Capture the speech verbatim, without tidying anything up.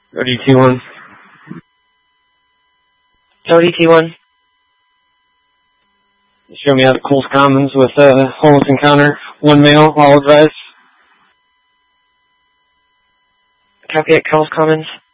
O D T one. O D T one. Show me out at Coles Commons with a uh, homeless encounter. One male, all advised. Copy at Coles Commons.